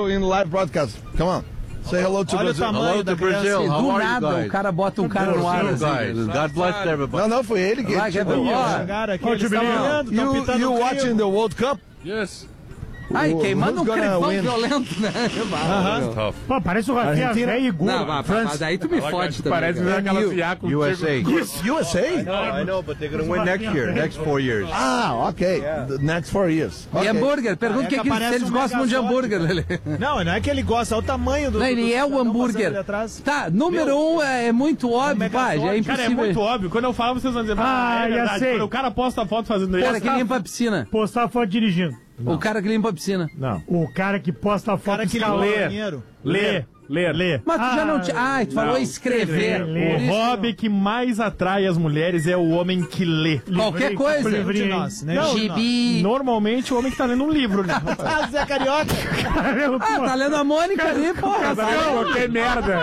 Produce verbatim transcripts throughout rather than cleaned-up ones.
hello in live broadcast. Come on. Say hello to Olha Brazil. o tamanho Hello da to Brazil. criança. How Do are you nada, guys? o cara bota um cara no ar assim. Guys, God bless everybody. Não, não, foi ele que... Vai, quer ver? tipo, Ó, Chegaram aqui, Ó, eles estão Jubilinho. olhando, estão You, pintando you o watching the World Cup? Yes. ai, queimando um Who's gonna crivão win? violento, né? Tough. Pô, parece o Rafinha Argentina? velho e gordo. Não, mas, mas aí tu me fode também. Parece cara. aquela You- fiaca U S A. U S A? I know, but they're going to win next year, next four years. Ah, ok. The next four years. E Okay. hambúrguer, pergunta É o que, que que eles- se aparece eles um gostam de Megazord, hambúrguer, Lelê. Não, não é que ele gosta, é o tamanho do... Não, ele do é o cidadão passando hambúrguer. ali atrás. Tá, número Meu, um é, é muito óbvio, Megazord, pai, é impossível. Cara, é muito óbvio. Quando eu falo, vocês vão dizer, Ah, é já verdade. sei. Quando o cara posta a foto fazendo O isso. cara que limpa a piscina. Postar foto dirigindo. O cara que limpa a piscina. Não. O cara que posta a O foto cara que limpa o escalando. banheiro. Ler. Ler. Lê. Mas tu já não tinha. Ah, tu falou não. escrever. Lê, lê. Por O isso hobby que mais atrai as mulheres é o homem que lê. Qualquer Livrei, coisa. livrei, Nenhum de hein? nós, né? não. Gibi. Normalmente o homem que tá lendo um livro, né? Ah, Zé Carioca. Ah, tá lendo a Mônica ali, porra. Não, que merda.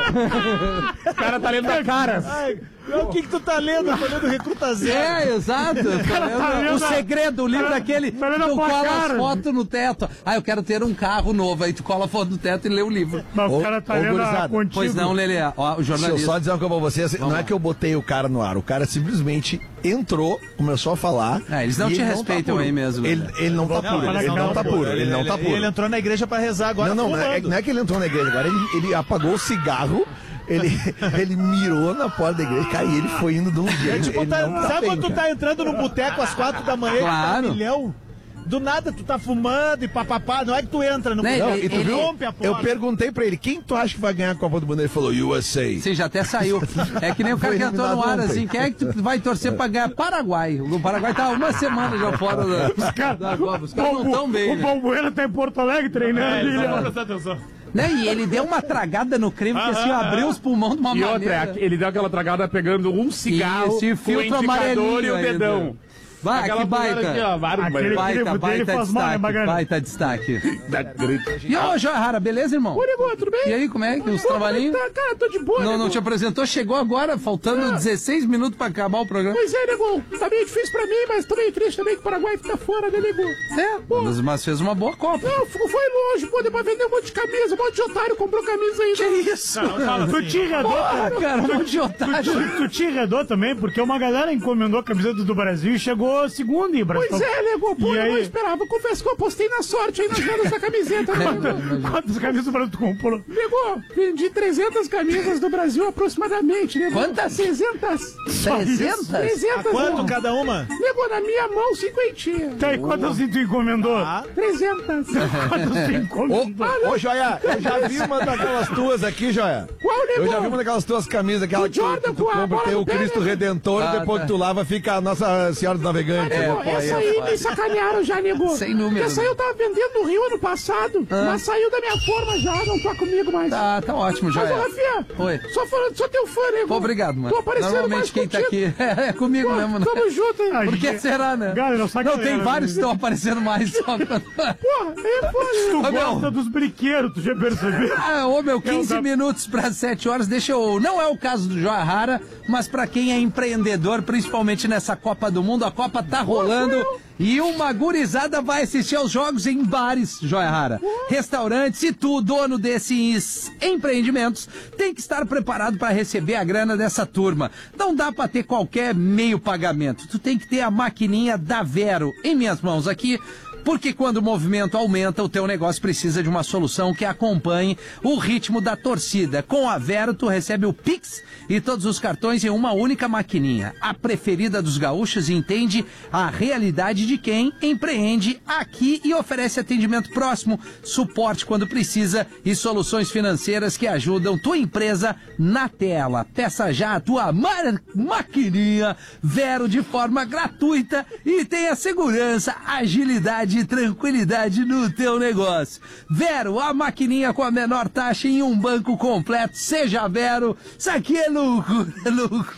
O cara tá lendo da cara. Ai, o que que tu tá lendo? Eu tô lendo Recruta Zero. É, exato. Eu tô lendo tá lendo o a- segredo, o livro tá- daquele. tá lendo a Tu cola placar. as fotos no teto. Ah, eu quero ter um carro novo. Aí tu cola a foto no teto e lê o livro. Mas Ô, o cara tá ô, lendo a gurizada, contigo. Pois não, Lelê. Ó, o Deixa eu jornalista. só dizer uma coisa pra vocês. Não lá. é que eu botei o cara no ar. O cara simplesmente entrou, começou a falar. É, eles não e te ele respeitam puro. aí mesmo, Ele, Lelê. ele não tá puro. ele Ele não tá puro. Ele não tá puro. Ele entrou na igreja pra rezar agora. Não, não, não é, fumando. não é que ele entrou na igreja. Agora ele, ele apagou o cigarro. Ele, ele mirou na porta da igreja, cara, e ele foi indo de um jeito. Tipo, ele tá- não tá sabe bem, quando tu cara. tá entrando no boteco às quatro da manhã Claro. e tá um milhão? Do nada tu tá fumando e papapá, não é que tu entra no Né, Não, ele- e tu ele- viu? rompe a porta. Eu perguntei pra ele, quem tu acha que vai ganhar a Copa do Mundo? Ele falou, U S A. Sim, já até saiu. É que nem o cara Foi que entrou no eliminado ar ontem. assim. Quem é que tu vai torcer pra ganhar? Paraguai. O Paraguai tá uma semana já fora da, da Copa. Os caras não O- tão bem, O né? Balbuena tá em Porto Alegre treinando. É, ele- só pra prestar atenção. Né? E ele deu uma tragada no crime que assim, abriu os pulmões de uma E outra, maneira. ele deu aquela tragada pegando um cigarro, Isso, e com o filtro indicador amarelinho e o ainda. dedão. Vai, Aquela que baita. mulher aqui, ó, vários Aquele- banheiros. Baita, Aquele dele baita faz mal, né, destaque, Magano? baita destaque. Da grita. E ô, Joia Rara, beleza, irmão? Oi, nego, tudo bem? E aí, como é que os trabalhinhos? Tá, cara, tô de boa, Não, nego. não te apresentou, chegou agora, faltando dezesseis minutos pra acabar o programa. Pois é, nego, tá meio difícil pra mim, mas tô meio triste também que o Paraguai fica fora, né, nego? É, mas, mas fez uma boa Copa. Não, ficou- foi longe, pô, depois vendeu um monte de camisa, um monte de otário comprou camisa aí. Que isso? Tu te enredou, Ah, cara, um monte de otário. tu, tu te enredou também, porque uma galera encomendou a camiseta do Brasil e chegou segunda em Brasil. Pois é, nego, pô, E eu não aí? esperava. Confesso que eu apostei na sorte aí nas vendas da camiseta, né? Quantas camisas do Brasil tu comprou? Nego, vendi trezentas camisas do Brasil aproximadamente, nego. Quantas? trezentas. trezentas? trezentas, Quanto nego. cada uma? Nego, na minha mão, cinquentinha. Tá, e quantas tu encomendou? Ah, trezentas. Quantas tu encomendou? Ô, Joia, eu já vi uma daquelas tuas aqui, Joia. Qual, nego? Eu já vi uma daquelas tuas camisas, aquela O que, Jordan que tu com a compra, bola tem no o pé, Cristo né? Redentor, Ah, depois tá. que tu lava, fica a Nossa Senhora do Navegante. É, Pô, pô, essa aí é aí foda. me sacanearam já, nego. Sem número, Essa aí né? eu tava vendendo no Rio ano passado, mas saiu da minha forma já, não tá comigo mais. Tá, tá ótimo, Mas, ô, Joia. Rafinha, Oi. só falando, só teu fã, nego. Pô, obrigado, mano. Tô aparecendo mais Normalmente quem tá contigo. aqui é, é comigo Pô, mesmo, né? Tamo junto, hein? Por que será, né? Galera, só Não, galera, tem vários que né? estão aparecendo mais. Só quando- Porra, é foda. Tu Ô, meu. gosta dos briqueiros, tu já percebeu? Ah, ô meu, quinze da- minutos para sete horas, deixa eu... Não é o caso do Joia Rara, mas para quem é empreendedor, principalmente nessa Copa do Mundo, a Copa tá rolando e uma gurizada vai assistir aos jogos em bares, Joia Rara. Restaurantes e tu, dono desses empreendimentos, tem que estar preparado para receber a grana dessa turma. Não dá para ter qualquer meio pagamento, tu tem que ter a maquininha da Vero em minhas mãos aqui. Porque quando o movimento aumenta, o teu negócio precisa de uma solução que acompanhe o ritmo da torcida. Com a Vero, tu recebe o Pix e todos os cartões em uma única maquininha. A preferida dos gaúchos e entende a realidade de quem empreende aqui e oferece atendimento próximo, suporte quando precisa e soluções financeiras que ajudam tua empresa na tela. Peça já a tua ma- maquininha Vero de forma gratuita e tenha segurança, agilidade e tranquilidade no teu negócio. Vero, a maquininha com a menor taxa em um banco completo. Seja Vero, isso aqui é louco, é louco.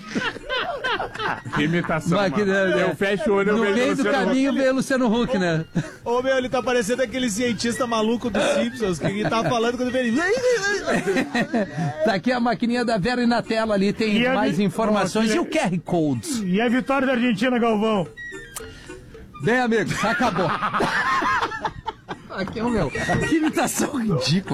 Que imitação, Máquina, mano. né? Eu fecho o olho, eu No vejo meio o do Luciano caminho veio o Luciano Huck, né? Ô, meu, ele tá parecendo aquele cientista maluco dos Simpsons, que ele tava falando quando ele... Tá aqui a maquininha da Vero e na tela ali tem E a mais vi- informações Ó, e o Q R Code. E a vitória da Argentina, Galvão? Bem, amigos, acabou. Aqui é o meu. Que imitação ridícula.